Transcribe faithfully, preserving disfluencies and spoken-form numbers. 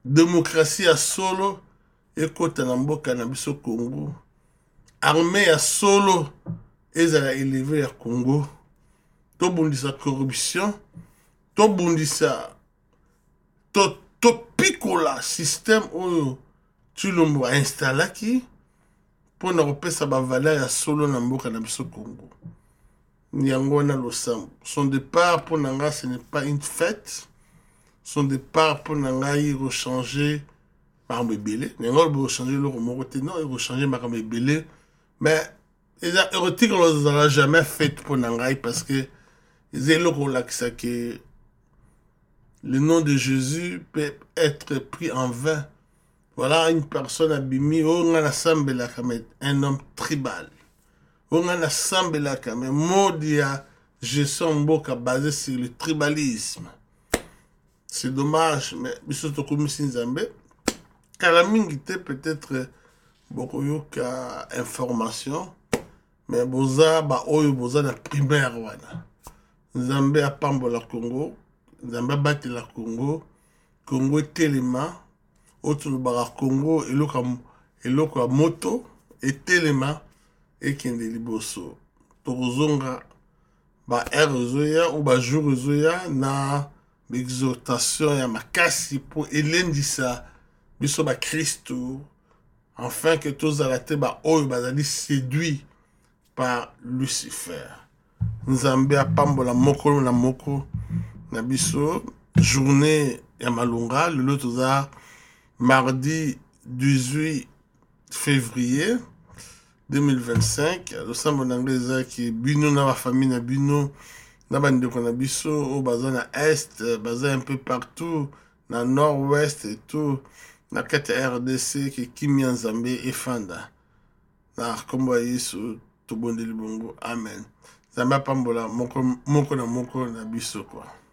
démocratie ya solo ekota na mboka na biso Congo, armée ya solo ezala élevé ya Congo, tobundisa corruption, tobundisa to topikola système oyo Tshilombo installaki pour na kopesa ba valeur ya solo na mboka na biso Congo. Yango na losambo. Son départ pour Nanga, ce n'est pas une fête. Son départ pour Nanga, il rechanger par Mébélé. Il rechanger le remoroté. Non, il rechanger par Mébélé. Mais les érotiques, on ne l'a jamais fait pour Nanga parce que les éloges que le nom de Jésus peut être pris en vain. Voilà une personne abîmée. On a un homme tribal. On a ensemble là quand même modia gestion mboka basé sur le tribalisme. C'est dommage mais biso to comme Nzambe kala mingi te peut-être beaucoup yoka information mais boza ba oyo boza na primaire wana. Nzambe a pambola Congo, Nzambe bati la Congo, Congo telema autour bara Congo eloka eloka moto et telema et kende liboso tozonga ba erozoya ou ba jourzoya na exhortation ya makasi pour elendisa biso ba Christo afin que tous arrêtés ba oyo bazali séduit par Lucifer. Nzambe apambola moko na moko na biso journée ya malunga le toza mardi dix-huit février deux mille vingt-cinq, le sambo n'anglais qui bino na la famille na bino na bande ko na biso au bazin na est, bazin un peu partout na nord-ouest et tout na kete R D C qui Kimia Nzambe et Fanda na kombo Yesu to bondeli bongo amen. Zamba pambola moko moko na moko na biso quoi.